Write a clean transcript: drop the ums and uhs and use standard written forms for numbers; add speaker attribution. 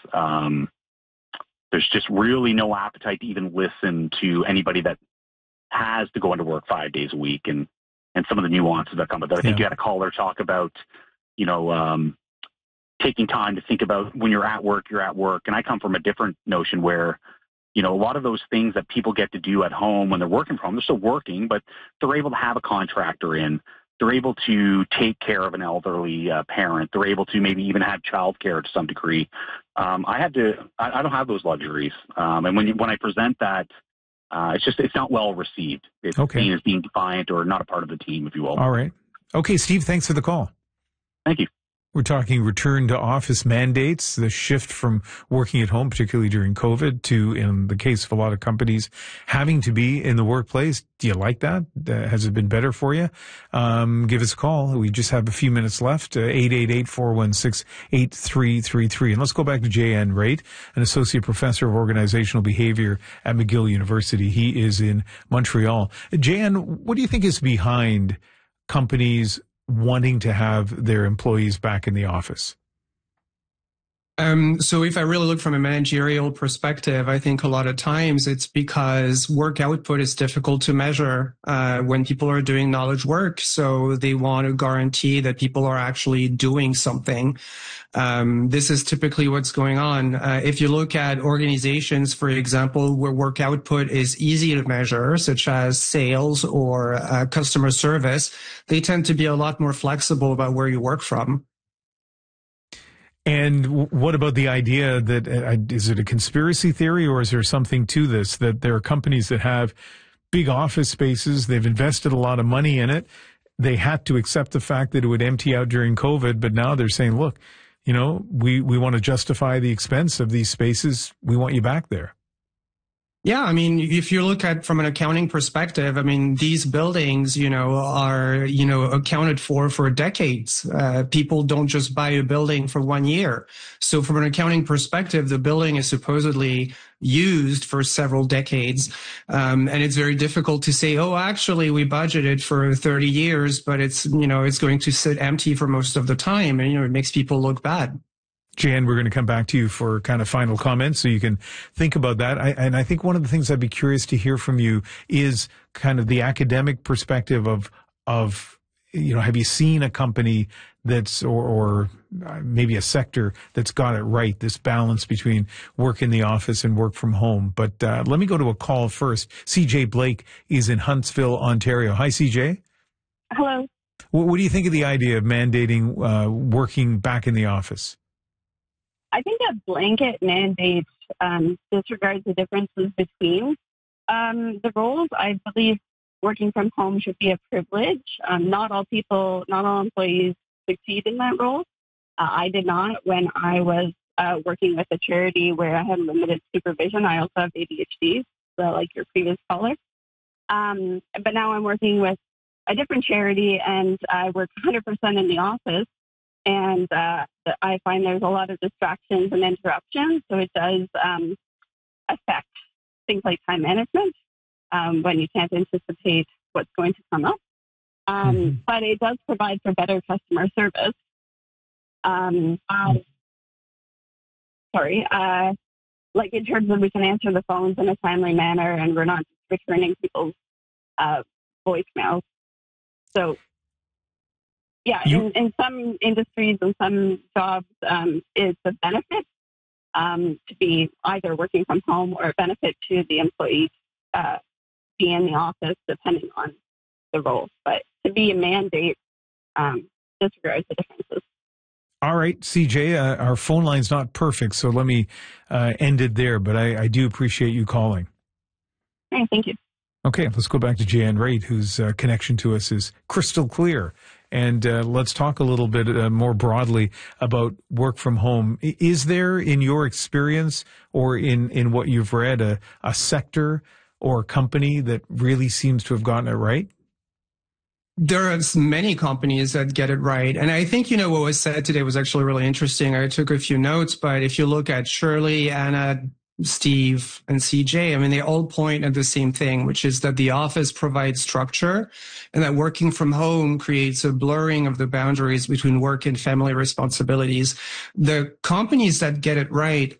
Speaker 1: There's just really no appetite to even listen to anybody that has to go into work 5 days a week and some of the nuances that come with it. I think you had a caller talk about, taking time to think about when you're at work. And I come from a different notion where, a lot of those things that people get to do at home when they're working from home, they're still working, but they're able to have a contractor in. They're able to take care of an elderly parent. They're able to maybe even have childcare to some degree. I don't have those luxuries. And when I present that, it's not well received. It's seen as being defiant or not a part of the team, if you will.
Speaker 2: All right. Okay, Steve, thanks for the call.
Speaker 1: Thank you.
Speaker 2: We're talking return to office mandates, the shift from working at home, particularly during COVID, to, in the case of a lot of companies, having to be in the workplace. Do you like that? Has it been better for you? Give us a call. We just have a few minutes left, 888-416-8333. And let's go back to J.N. Raitt, an associate professor of organizational behavior at McGill University. He is in Montreal. J.N., what do you think is behind companies wanting to have their employees back in the office?
Speaker 3: So if I really look from a managerial perspective, I think a lot of times it's because work output is difficult to measure when people are doing knowledge work. So they want to guarantee that people are actually doing something. This is typically what's going on. If you look at organizations, for example, where work output is easy to measure, such as sales or customer service, they tend to be a lot more flexible about where you work from.
Speaker 2: And what about the idea that, is it a conspiracy theory or is there something to this, that there are companies that have big office spaces, they've invested a lot of money in it, they had to accept the fact that it would empty out during COVID, but now they're saying, look, we want to justify the expense of these spaces, we want you back there.
Speaker 3: Yeah, I mean, if you look at from an accounting perspective, I mean, these buildings, are, accounted for decades. People don't just buy a building for 1 year. So from an accounting perspective, the building is supposedly used for several decades. And it's very difficult to say, oh, actually, we budgeted for 30 years, but it's going to sit empty for most of the time. And, it makes people look bad.
Speaker 2: Jan, we're going to come back to you for kind of final comments so you can think about that. I think one of the things I'd be curious to hear from you is kind of the academic perspective of have you seen a company that's, or maybe a sector that's got it right, this balance between work in the office and work from home. But let me go to a call first. CJ Blake is in Huntsville, Ontario. Hi, CJ.
Speaker 4: Hello.
Speaker 2: What do you think of the idea of mandating working back in the office?
Speaker 4: I think a blanket mandate disregards the differences between the roles. I believe working from home should be a privilege. Not all employees succeed in that role. I did not when I was working with a charity where I had limited supervision. I also have ADHD, so like your previous caller. But now I'm working with a different charity and I work 100% in the office. And I find there's a lot of distractions and interruptions, so it does affect things like time management when you can't anticipate what's going to come up. But it does provide for better customer service. Like in terms of we can answer the phones in a timely manner, and we're not returning people's voicemails. So. Yeah, in some industries and some jobs, it's a benefit to be either working from home or a benefit to the employee be in the office, depending on the role. But to be a mandate disregards the differences.
Speaker 2: All right, CJ, our phone line's not perfect, so let me end it there. But I do appreciate you calling.
Speaker 4: Okay, thank you.
Speaker 2: Okay, let's go back to Jan Raitt, whose connection to us is crystal clear. And let's talk a little bit more broadly about work from home. Is there, in your experience or in what you've read, a sector or a company that really seems to have gotten it right?
Speaker 3: There are many companies that get it right. And I think, what was said today was actually really interesting. I took a few notes, but if you look at Shirley, Anna, Steve, and CJ, I mean, they all point at the same thing, which is that the office provides structure and that working from home creates a blurring of the boundaries between work and family responsibilities. The companies that get it right